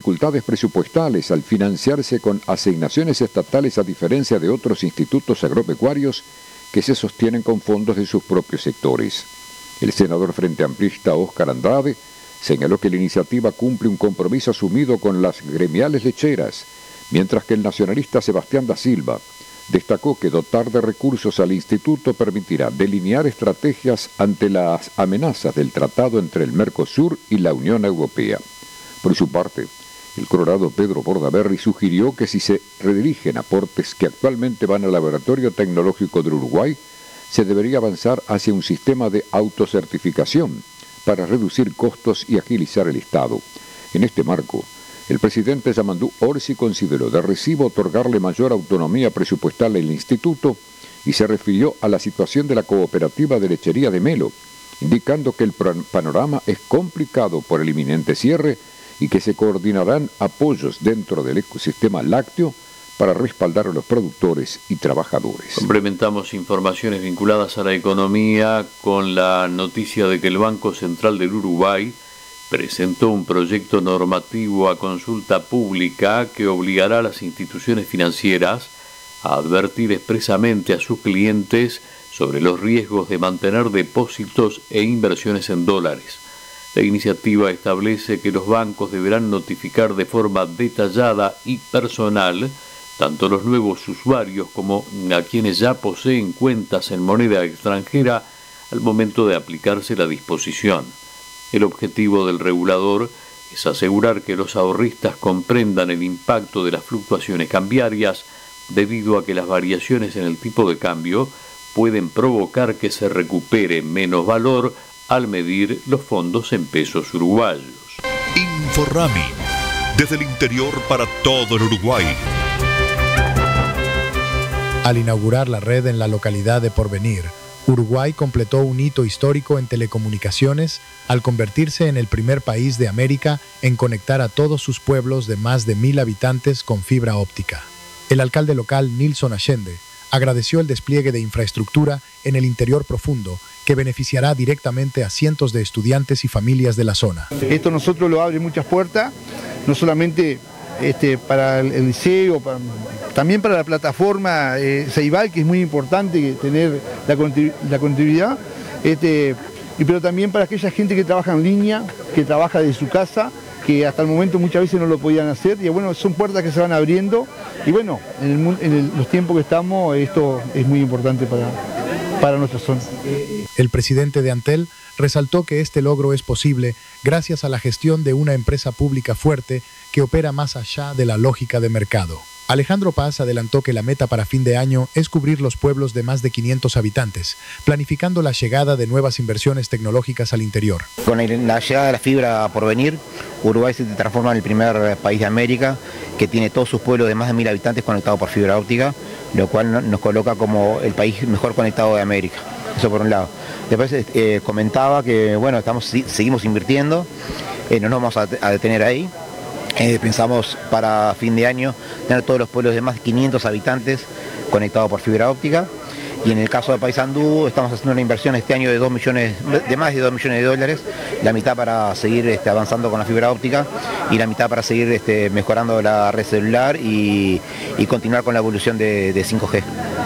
dificultades presupuestales al financiarse con asignaciones estatales a diferencia de otros institutos agropecuarios que se sostienen con fondos de sus propios sectores. El senador frente amplista Óscar Andrade señaló que la iniciativa cumple un compromiso asumido con las gremiales lecheras, mientras que el nacionalista Sebastián da Silva destacó que dotar de recursos al instituto permitirá delinear estrategias ante las amenazas del tratado entre el Mercosur y la Unión Europea. Por su parte, el colorado Pedro Bordaberry sugirió que si se redirigen aportes que actualmente van al Laboratorio Tecnológico del Uruguay, se debería avanzar hacia un sistema de autocertificación para reducir costos y agilizar el Estado. En este marco, el presidente Yamandú Orsi consideró de recibo otorgarle mayor autonomía presupuestal al instituto y se refirió a la situación de la cooperativa de lechería de Melo, indicando que el panorama es complicado por el inminente cierre y que se coordinarán apoyos dentro del ecosistema lácteo para respaldar a los productores y trabajadores. Complementamos informaciones vinculadas a la economía con la noticia de que el Banco Central del Uruguay presentó un proyecto normativo a consulta pública que obligará a las instituciones financieras a advertir expresamente a sus clientes sobre los riesgos de mantener depósitos e inversiones en dólares. La iniciativa establece que los bancos deberán notificar de forma detallada y personal tanto los nuevos usuarios como a quienes ya poseen cuentas en moneda extranjera al momento de aplicarse la disposición. El objetivo del regulador es asegurar que los ahorristas comprendan el impacto de las fluctuaciones cambiarias debido a que las variaciones en el tipo de cambio pueden provocar que se recupere menos valor al medir los fondos en pesos uruguayos. Inforrami, desde el interior para todo el Uruguay. Al inaugurar la red en la localidad de Porvenir, Uruguay completó un hito histórico en telecomunicaciones al convertirse en el primer país de América en conectar a todos sus pueblos de más de 1.000 habitantes con fibra óptica. El alcalde local, Nilson Allende, agradeció el despliegue de infraestructura en el interior profundo que beneficiará directamente a cientos de estudiantes y familias de la zona. Esto nosotros lo abre muchas puertas, no solamente para el liceo, también para la plataforma Ceibal, que es muy importante tener la conectividad, pero también para aquella gente que trabaja en línea, que trabaja desde su casa, que hasta el momento muchas veces no lo podían hacer, y bueno, son puertas que se van abriendo, y bueno, en los tiempos que estamos, esto es muy importante para nuestra zona. El presidente de Antel resaltó que este logro es posible gracias a la gestión de una empresa pública fuerte que opera más allá de la lógica de mercado. Alejandro Paz adelantó que la meta para fin de año es cubrir los pueblos de más de 500 habitantes, planificando la llegada de nuevas inversiones tecnológicas al interior. Con la llegada de la fibra por venir, Uruguay se transforma en el primer país de América que tiene todos sus pueblos de más de 1.000 habitantes conectados por fibra óptica, lo cual nos coloca como el país mejor conectado de América. Eso por un lado. Después comentaba que bueno, seguimos invirtiendo, no nos vamos a detener ahí. Pensamos para fin de año tener todos los pueblos de más de 500 habitantes conectados por fibra óptica. Y en el caso de Paysandú estamos haciendo una inversión este año de más de 2 millones de dólares, la mitad para seguir avanzando con la fibra óptica y la mitad para seguir mejorando la red celular y continuar con la evolución de 5G.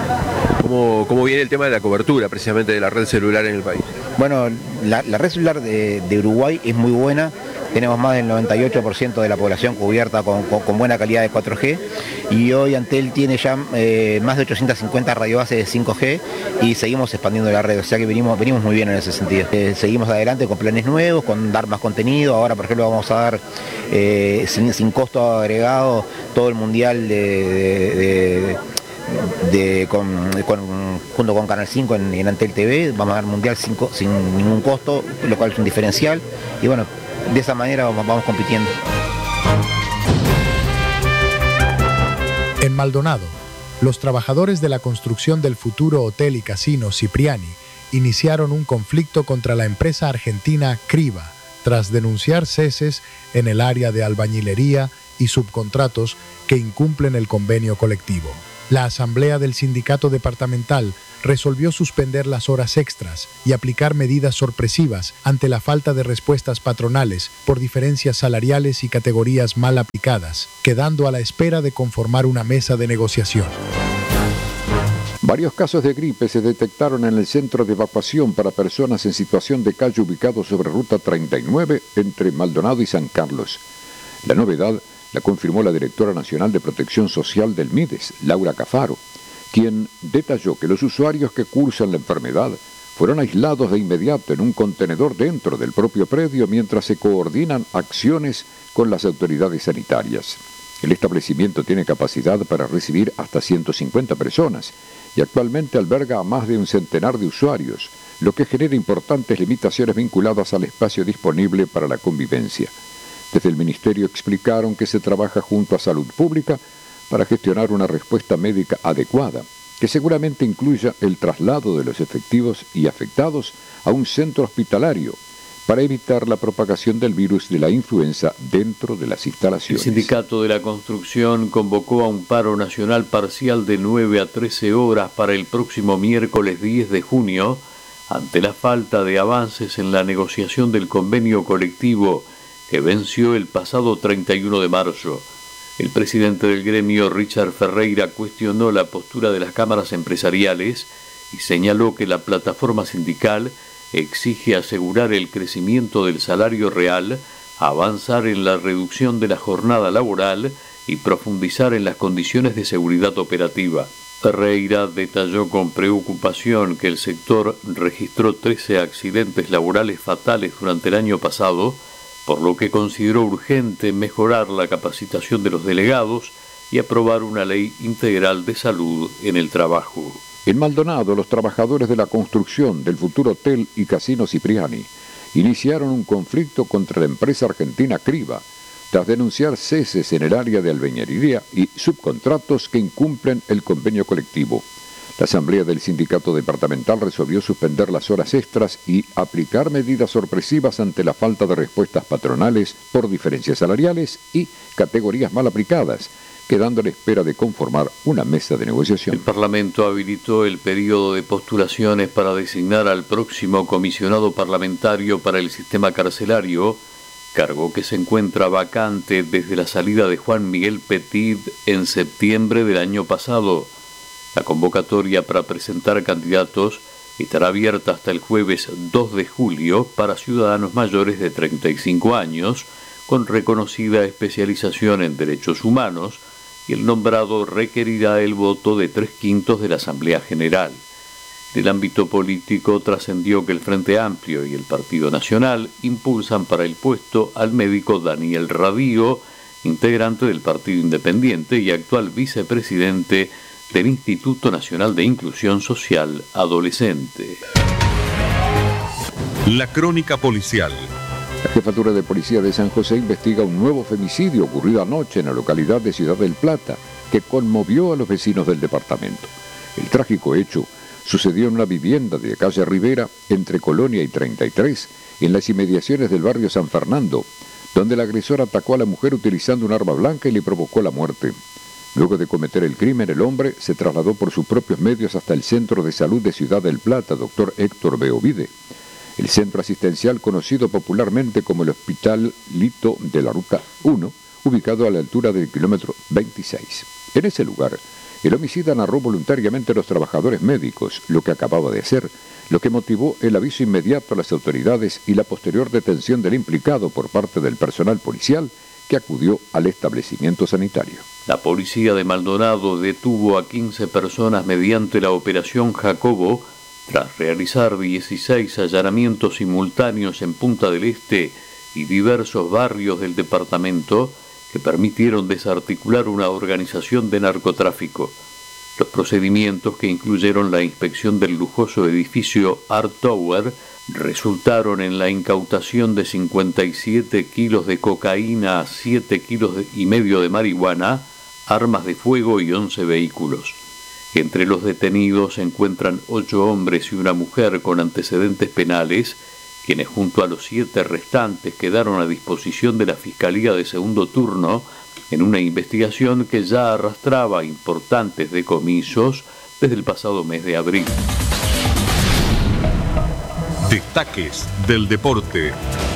¿Cómo viene el tema de la cobertura precisamente de la red celular en el país? Bueno, la red celular de Uruguay es muy buena. Tenemos más del 98% de la población cubierta con buena calidad de 4G y hoy Antel tiene ya más de 850 radiobases de 5G y seguimos expandiendo la red, o sea que venimos muy bien en ese sentido. Seguimos adelante con planes nuevos, con dar más contenido. Ahora, por ejemplo, vamos a dar sin costo agregado todo el mundial junto con Canal 5 en Antel TV. Vamos a dar mundial sin ningún costo, lo cual es un diferencial y bueno, de esa manera vamos compitiendo. En Maldonado, los trabajadores de la construcción del futuro hotel y casino Cipriani iniciaron un conflicto contra la empresa argentina Criba tras denunciar ceses en el área de albañilería y subcontratos que incumplen el convenio colectivo. La asamblea del sindicato departamental resolvió suspender las horas extras y aplicar medidas sorpresivas ante la falta de respuestas patronales por diferencias salariales y categorías mal aplicadas, quedando a la espera de conformar una mesa de negociación. Varios casos de gripe se detectaron en el centro de evacuación para personas en situación de calle ubicado sobre Ruta 39 entre Maldonado y San Carlos. La novedad la confirmó la directora nacional de Protección Social del MIDES, Laura Cafaro, quien detalló que los usuarios que cursan la enfermedad fueron aislados de inmediato en un contenedor dentro del propio predio mientras se coordinan acciones con las autoridades sanitarias. El establecimiento tiene capacidad para recibir hasta 150 personas y actualmente alberga a más de un centenar de usuarios, lo que genera importantes limitaciones vinculadas al espacio disponible para la convivencia. Desde el Ministerio explicaron que se trabaja junto a Salud Pública para gestionar una respuesta médica adecuada, que seguramente incluya el traslado de los efectivos y afectados a un centro hospitalario para evitar la propagación del virus de la influenza dentro de las instalaciones. El Sindicato de la Construcción convocó a un paro nacional parcial de 9 a 13 horas para el próximo miércoles 10 de junio, ante la falta de avances en la negociación del convenio colectivo que venció el pasado 31 de marzo. El presidente del gremio, Richard Ferreira, cuestionó la postura de las cámaras empresariales y señaló que la plataforma sindical exige asegurar el crecimiento del salario real, avanzar en la reducción de la jornada laboral y profundizar en las condiciones de seguridad operativa. Ferreira detalló con preocupación que el sector registró 13 accidentes laborales fatales durante el año pasado, por lo que consideró urgente mejorar la capacitación de los delegados y aprobar una ley integral de salud en el trabajo. En Maldonado, los trabajadores de la construcción del futuro hotel y casino Cipriani iniciaron un conflicto contra la empresa argentina Criba, tras denunciar ceses en el área de albañilería y subcontratos que incumplen el convenio colectivo. La asamblea del sindicato departamental resolvió suspender las horas extras y aplicar medidas sorpresivas ante la falta de respuestas patronales por diferencias salariales y categorías mal aplicadas, quedando a la espera de conformar una mesa de negociación. El Parlamento habilitó el periodo de postulaciones para designar al próximo comisionado parlamentario para el sistema carcelario, cargo que se encuentra vacante desde la salida de Juan Miguel Petit en septiembre del año pasado. La convocatoria para presentar candidatos estará abierta hasta el jueves 2 de julio para ciudadanos mayores de 35 años con reconocida especialización en derechos humanos, y el nombrado requerirá el voto de 3/5 de la Asamblea General. En el ámbito político trascendió que el Frente Amplio y el Partido Nacional impulsan para el puesto al médico Daniel Radío, integrante del Partido Independiente y actual vicepresidente del Instituto Nacional de Inclusión Social Adolescente. La crónica policial. La Jefatura de Policía de San José investiga un nuevo femicidio ocurrido anoche en la localidad de Ciudad del Plata, que conmovió a los vecinos del departamento. El trágico hecho sucedió en una vivienda de calle Rivera, entre Colonia y 33, en las inmediaciones del barrio San Fernando, donde el agresor atacó a la mujer utilizando un arma blanca y le provocó la muerte. Luego de cometer el crimen, el hombre se trasladó por sus propios medios hasta el Centro de Salud de Ciudad del Plata, Dr. Héctor Beovide, el centro asistencial conocido popularmente como el Hospital Lito de la Ruta 1, ubicado a la altura del kilómetro 26. En ese lugar, el homicida narró voluntariamente a los trabajadores médicos lo que acababa de hacer, lo que motivó el aviso inmediato a las autoridades y la posterior detención del implicado por parte del personal policial que acudió al establecimiento sanitario. La policía de Maldonado detuvo a 15 personas mediante la Operación Jacobo, tras realizar 16 allanamientos simultáneos en Punta del Este y diversos barrios del departamento que permitieron desarticular una organización de narcotráfico. Los procedimientos, que incluyeron la inspección del lujoso edificio Art Tower, resultaron en la incautación de 57 kilos de cocaína, 7,5 kilos de marihuana, armas de fuego y 11 vehículos. Entre los detenidos se encuentran 8 hombres y una mujer con antecedentes penales, quienes junto a los 7 restantes quedaron a disposición de la Fiscalía de Segundo Turno en una investigación que ya arrastraba importantes decomisos desde el pasado mes de abril. Destaques del deporte.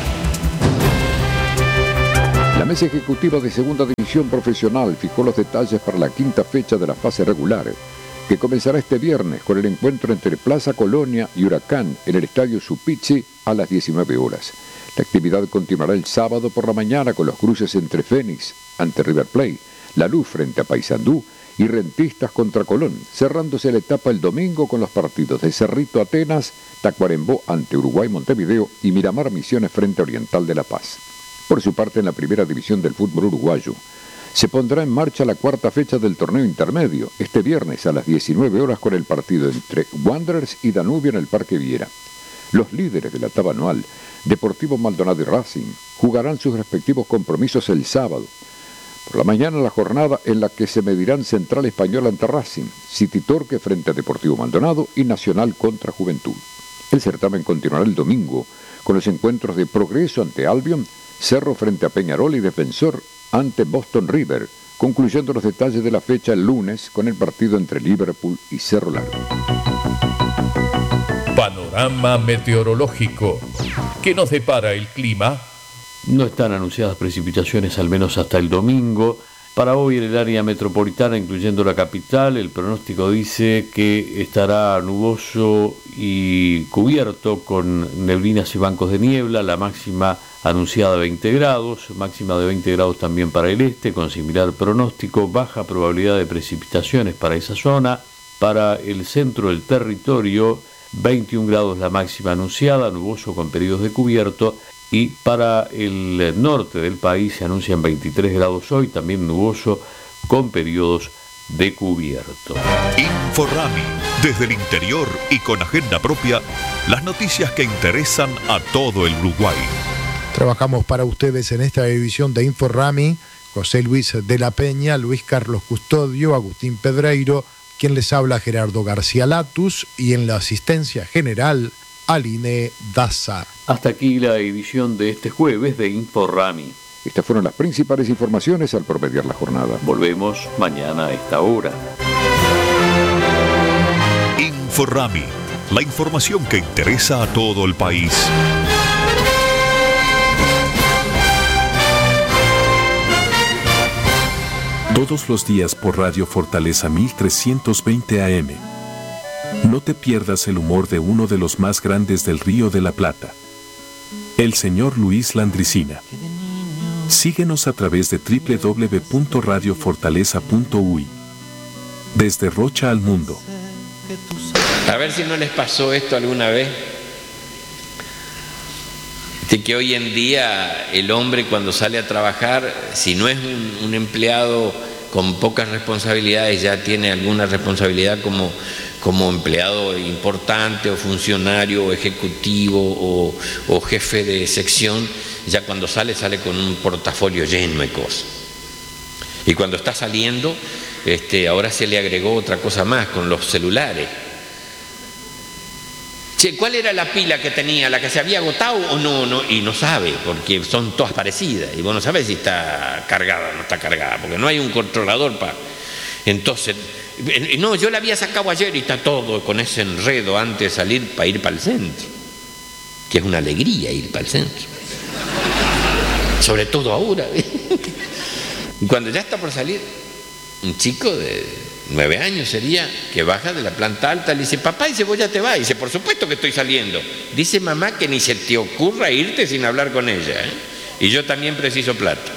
La mesa ejecutiva de Segunda División Profesional fijó los detalles para la quinta fecha de la fase regular, que comenzará este viernes con el encuentro entre Plaza Colonia y Huracán en el Estadio Supichi a las 19 horas. La actividad continuará el sábado por la mañana con los cruces entre Fénix ante River Plate, La Luz frente a Paysandú y Rentistas contra Colón, cerrándose la etapa el domingo con los partidos de Cerrito Atenas, Tacuarembó ante Uruguay Montevideo y Miramar Misiones frente a Oriental de La Paz. Por su parte, en la primera división del fútbol uruguayo, se pondrá en marcha la cuarta fecha del torneo intermedio, este viernes a las 19 horas con el partido entre Wanderers y Danubio en el Parque Viera. Los líderes de la etapa anual, Deportivo Maldonado y Racing, jugarán sus respectivos compromisos el sábado. Por la mañana, la jornada en la que se medirán Central Español ante Racing, City Torque frente a Deportivo Maldonado y Nacional contra Juventud. El certamen continuará el domingo con los encuentros de Progreso ante Albion, Cerro frente a Peñarol y Defensor ante Boston River, concluyendo los detalles de la fecha el lunes con el partido entre Liverpool y Cerro Largo. Panorama meteorológico. ¿Qué nos depara el clima? No están anunciadas precipitaciones al menos hasta el domingo. Para hoy en el área metropolitana, incluyendo la capital, el pronóstico dice que estará nuboso y cubierto con neblinas y bancos de niebla, la máxima anunciada 20 grados, máxima de 20 grados también para el este, con similar pronóstico, baja probabilidad de precipitaciones para esa zona. Para el centro del territorio, 21 grados la máxima anunciada, nuboso con periodos de cubierto, y para el norte del país se anuncian 23 grados hoy, también nuboso con periodos de cubierto. Inforrami, desde el interior y con agenda propia, las noticias que interesan a todo el Uruguay. Trabajamos para ustedes en esta edición de Inforrami, José Luis de la Peña, Luis Carlos Custodio, Agustín Pedreiro, quien les habla Gerardo García Latus, y en la asistencia general, Aline Daza. Hasta aquí la edición de este jueves de Inforrami. Estas fueron las principales informaciones al promediar la jornada. Volvemos mañana a esta hora. Inforrami, la información que interesa a todo el país. Todos los días por Radio Fortaleza 1320 AM. No te pierdas el humor de uno de los más grandes del Río de la Plata, el señor Luis Landricina. Síguenos a través de www.radiofortaleza.uy. Desde Rocha al mundo. A ver si no les pasó esto alguna vez. De que hoy en día el hombre cuando sale a trabajar, si no es un empleado con pocas responsabilidades, ya tiene alguna responsabilidad como empleado importante o funcionario o ejecutivo o jefe de sección, ya cuando sale con un portafolio lleno de cosas. Y cuando está saliendo, ahora se le agregó otra cosa más con los celulares. Che, ¿cuál era la pila que tenía? ¿La que se había agotado o no? Y no sabe, porque son todas parecidas. Y vos no sabés si está cargada o no está cargada, porque no hay un controlador para... Entonces, no, yo la había sacado ayer y está todo con ese enredo antes de salir para ir para el centro. Que es una alegría ir para el centro. Sobre todo ahora. Y cuando ya está por salir, un chico de 9 años sería, que baja de la planta alta, le dice, papá, dice, vos ya te vas. Dice, por supuesto que estoy saliendo. Dice mamá que ni se te ocurra irte sin hablar con ella, ¿eh? Y yo también preciso plata.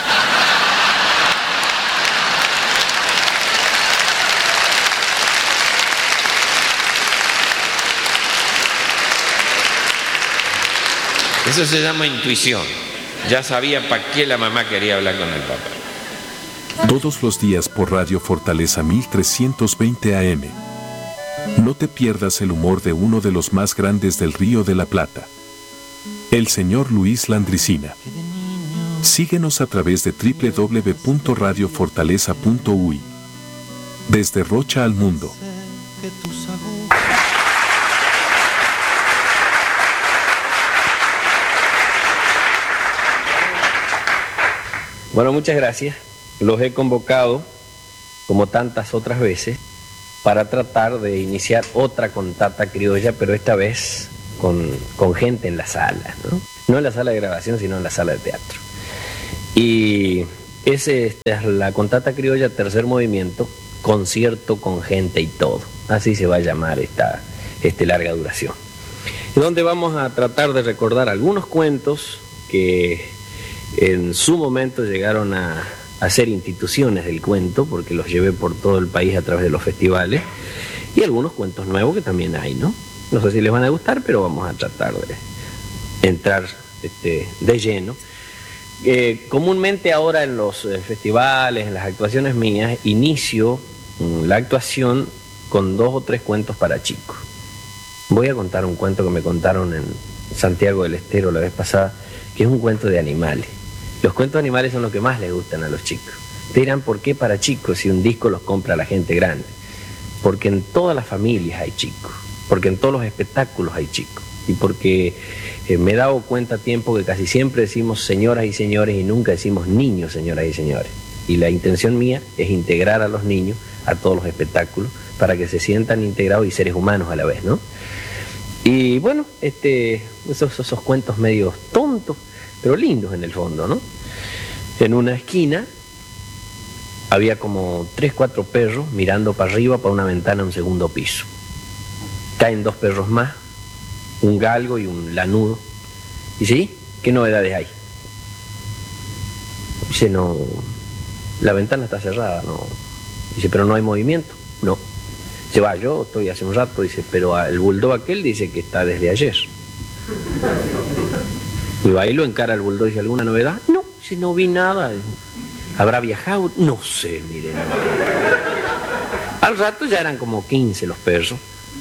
Eso se llama intuición. Ya sabía para qué la mamá quería hablar con el papá. Todos los días por Radio Fortaleza 1320 AM. No te pierdas el humor de uno de los más grandes del Río de la Plata, el señor Luis Landricina. Síguenos a través de www.radiofortaleza.uy. Desde Rocha al mundo. Bueno, muchas gracias. Los he convocado, como tantas otras veces, para tratar de iniciar otra cantata criolla, pero esta vez con gente en la sala, ¿no? No en la sala de grabación, sino en la sala de teatro. Y esta es la cantata criolla, tercer movimiento, concierto con gente y todo. Así se va a llamar esta larga duración. Donde vamos a tratar de recordar algunos cuentos que en su momento llegaron a ser instituciones del cuento, porque los llevé por todo el país a través de los festivales, y algunos cuentos nuevos que también hay, ¿no? No sé si les van a gustar, pero vamos a tratar de entrar de lleno. Comúnmente ahora en los festivales, en las actuaciones mías, inicio la actuación con 2 o 3 cuentos para chicos. Voy a contar un cuento que me contaron en Santiago del Estero la vez pasada, que es un cuento de animales. Los cuentos de animales son los que más les gustan a los chicos. Te dirán, ¿por qué para chicos si un disco los compra la gente grande? Porque en todas las familias hay chicos, porque en todos los espectáculos hay chicos, y porque me he dado cuenta a tiempo que casi siempre decimos señoras y señores y nunca decimos niños, señoras y señores. Y la intención mía es integrar a los niños a todos los espectáculos para que se sientan integrados y seres humanos a la vez, ¿no? Y bueno, esos cuentos medio tontos, pero lindos en el fondo, ¿no? En una esquina había como 3, 4 perros mirando para arriba por una ventana en un segundo piso. Caen 2 perros más, un galgo y un lanudo. Dice, ¿y qué novedades hay? Dice, no, la ventana está cerrada, no. Dice, pero no hay movimiento. No. Dice, va, yo estoy hace un rato, dice, pero el bulldog aquel dice que está desde ayer. Y va y lo encara el bulldog y dice, ¿alguna novedad? No, si no vi nada. ¿Habrá viajado? No sé, miren. Al rato ya eran como 15 los perros.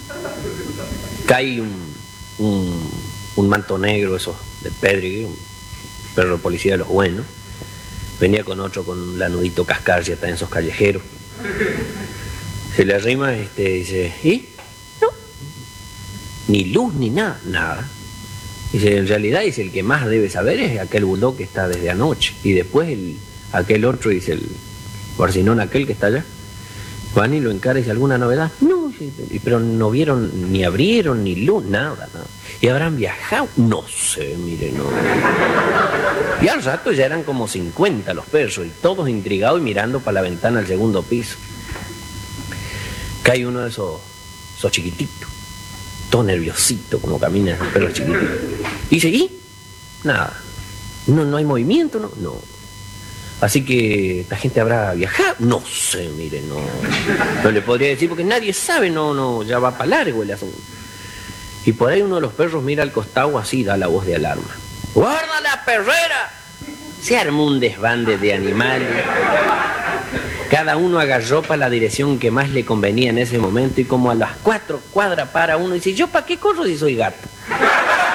Cae un manto negro, esos de Pedri, un perro de policía de los buenos. Venía con otro con un lanudito cascarcia, está en esos callejeros. Se le arrima, dice, ¿y? No. Ni luz ni nada, nada. Dice, en realidad, dice, el que más debe saber es aquel bulldog que está desde anoche. Y después aquel otro, dice, el guarcinón aquel que está allá. Van y lo encara y dice, ¿alguna novedad? No, pero no vieron, ni abrieron, ni luz, nada. ¿Y habrán viajado? No sé, mire, no. Y al rato ya eran como 50 los perros, y todos intrigados y mirando para la ventana al segundo piso. Cae uno de esos chiquititos, todo nerviosito, como camina el perro chiquitito. Y dice, ¿y? Nada. No hay movimiento, ¿no? No. Así que la gente habrá viajado. No sé, mire, no le podría decir porque nadie sabe, no, ya va para largo el asunto. Y por ahí uno de los perros mira al costado así, da la voz de alarma. ¡Guarda la perrera! Se armó un desbande de animales. Cada uno agarró para la dirección que más le convenía en ese momento y como a las 4 cuadras para uno y dice, ¿yo para qué corro si soy gato?